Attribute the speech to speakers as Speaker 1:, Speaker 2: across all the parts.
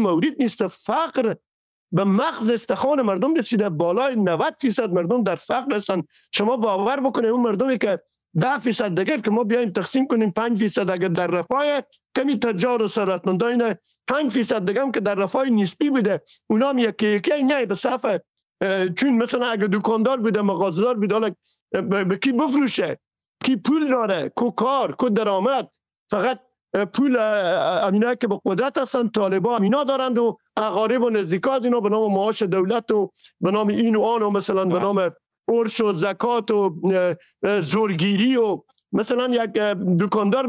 Speaker 1: مورد نیست. فقر به مغز استخوان مردم رسیده، بالای 90% مردم در فقر هستند. شما باور بکنید اون مردمی که 10% دیگر که ما بیایم تقسیم کنیم 5% اگر در رفاه کمی تجار و ثروتمندان، 5% دیگه هم که در رفاه نسبی بوده، اونا هم یکی نه به صفحه، چون مثلا اگر دکاندار بوده، مغازه‌دار بوده، به کی بفروشه؟ کی پول داره؟ کو کار، کو درآمد؟ فقط پول امینا که به قدرت هستن، طالبا امینا دارند و اقارب و نزدیکات اینا به نام معاش دولت و به نام این و آن و مثلا به نام ارش و زکات و زورگیری و مثلا یک دکاندار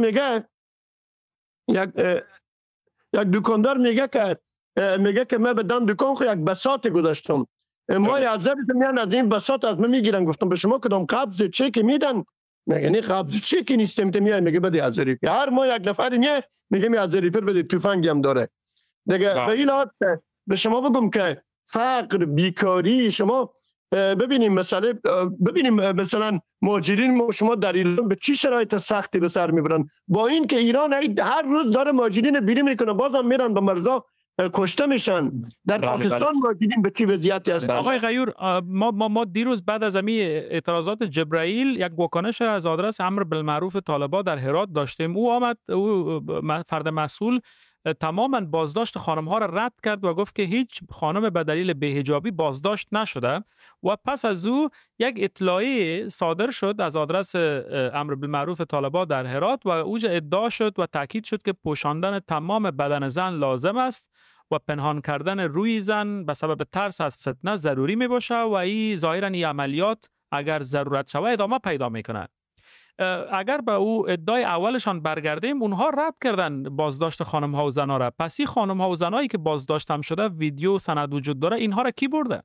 Speaker 1: میگه که من بدم دکان خو یک بساط گذاشتم، ما یازده میان از این بساط از من میگیرن. گفتم به شما کدام قبض چک میدن؟ میگه نه قبض چک نیستم. میاد میگه بده 1000 روپیه. هر ماه یک نفر میگه 1000 روپیه بده، تفنگی هم داره دیگه. به این حالت به شما بگم که فقر، بیکاری، شما ببینیم مثلا مهاجرین شما در ایران به چی شرایط سختی به سر میبرن، با این که ایران هر روز داره مهاجرین بیرون میکنه، بازم میرن به مرزا کشته میشن. در پاکستان مهاجرین به چی وضعیتی هستن؟
Speaker 2: آقای غیور، ما دیروز بعد از همین اعتراضات جبرائیل یک واکنش از آدرس امر بالمعروف طالبان در هرات داشتیم. او فرد مسئول تماما بازداشت خانم ها را رد کرد و گفت که هیچ خانم به دلیل بی‌حجابی بازداشت نشده و پس از او یک اطلاعیه صادر شد از آدرس امر بالمعروف طالبان در هرات و اوجا ادعا شد و تاکید شد که پوشاندن تمام بدن زن لازم است و پنهان کردن روی زن به سبب ترس از فتنه ضروری می باشه و این ظاهرا این عملیات اگر ضرورت شود ادامه پیدا میکنه. اگر به او ادعای اولشان برگردیم، اونها رد کردن بازداشت خانم ها و زنا را. پس این خانم ها و زنایی که بازداشت هم شده ویدیو سند وجود داره، اینها را کی برده؟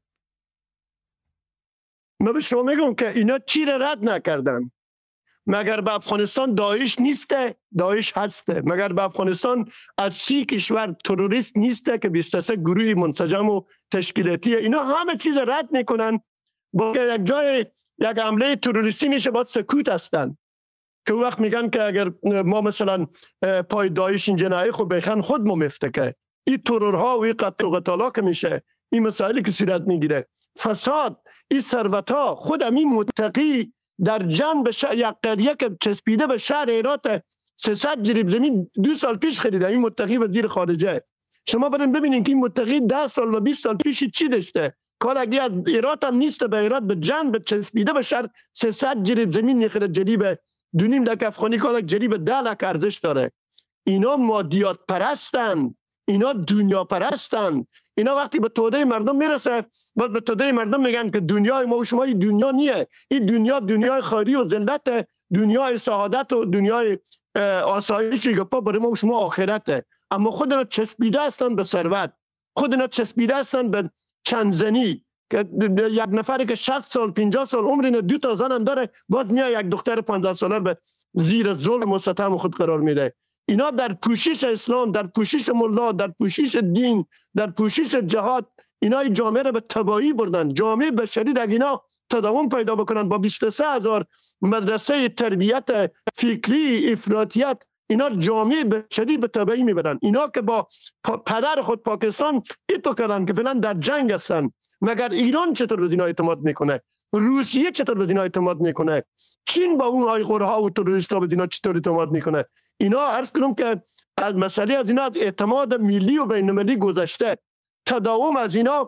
Speaker 1: من به شما میگم که اینا چی را رد نکردن. مگر به افغانستان داعش نیسته؟ داعش هسته. مگر به افغانستان از 30 کشور تروریست نیسته که 23 گروه منسجم و تشکیلاتی؟ اینا همه چیز رد میکنن. با یک جای یک حمله تروریستی میشه باید سکوت هستن که وقت میگن که اگر ما مثلا پای داعش این جنایه خود بخن خود ما مفتکه. این ترورها و این قتل و قتالا که میشه، این مسائلی که صورت میگیره، فساد، این ثروت‌ها، خود همین متقی در جنب یک قریه که چسبیده به شهر هرات 300 جریب زمین 2 سال پیش خریده، این متقی وزیر خارجه. شما برین ببینین که این متقی 10 سال و 20 سال پیش چی داشته. کالگی از هرات هم نیست، به هرات به جنب چسبیده به شهر 300 جریب زمین نخره، جریب 2.5 لک افغانی کالک جریب 10 لک ارزش داره. اینا مادیات پرستن، اینا دنیا پرستن. اینا وقتی به توده مردم میرسه، باید به توده مردم میگن که دنیای ما و شما این دنیا نیه. این دنیا دنیای خیری و ذلت، دنیای سعادت و دنیای آسایشی که برای ما و شما آخرته. اما خود اینا چسبیده هستن به ثروت، خود اینا چسبیده هستن به چند زنی که یک نفری که 60 سال 50 سال عمر اینه 2 تا زن هم داره، باز میاد یک دختر 15 ساله به زیر ظلم و ستم خود قرار میده. اینا در پوشش اسلام، در پوشش ملا، در پوشش دین، در پوشش جهاد، اینا جامعه را به تباهی بردن. جامعه بشری در اینا تداوم پیدا بکنن با 23,000 مدرسه تربیت فکری افراطیت، اینا جامعه بشری به تباهی میبرن. اینا که با پدر خود پاکستان ایتو کردن که فعلا در جنگ هستن. مگر ایران چطور به اینا اعتماد میکنه؟ روسیه چطور به اینا اعتماد میکنه؟ چین با اون آیغورها و تروریستا به اینا چطور اعتماد میکنه؟ اینا عرض کنم که از مسئله از اینا اعتماد ملی و بین‌المللی گذشته. تداوم از اینا،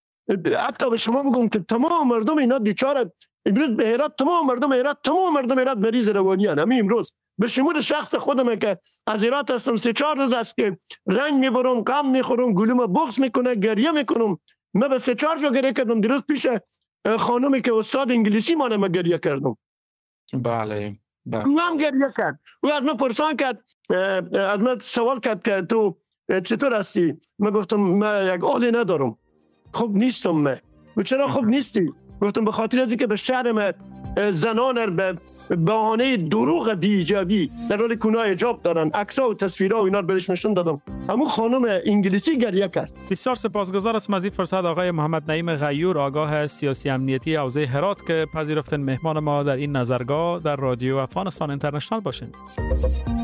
Speaker 1: حتی به شما بگم که تمام مردم اینا بیچاره امروز به هرات، تمام مردم هرات مریض روانی هستند. همین امروز به شمول شخص خودم که از هرات هستم 3-4 روز است که رنگ میبرم، غم میخورم، گلوم بغض میکنه، گریه میکنم. من به 3-4 جا گریه کردم. دیروز پیش خانومی که استاد انگلیسی مانم گریه کردم.
Speaker 2: بله.
Speaker 1: او هم گریه کرد. او از من پرسان کرد، از من سوال کرد که تو چطور هستی؟ من گفتم من یک حالی ندارم، خوب نیستم. من چرا خوب نیستی؟ گفتم به خاطر از اینکه به شهر من زنان به بهانه دروغ بی‌حجابی در حالی که اونها حجاب دارن، عکس‌ها و تصویرها و اینا رو بهش نشون دادم. همون خانم انگلیسی گریه کرد.
Speaker 2: بسیار سپاسگزار از این فرصت آقای محمد نعیم غیور، آگاه سیاسی امنیتی حوزه هرات، که پذیرفتن مهمان ما در این نظرگاه در رادیو افغانستان اینترنشنال باشین.